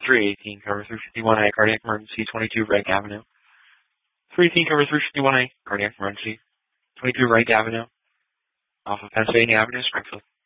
318 cover 351A, cardiac emergency, 22 Wright Avenue. 318 cover 351A, cardiac emergency, 22 Wright Avenue, off of Pennsylvania Avenue, Springfield.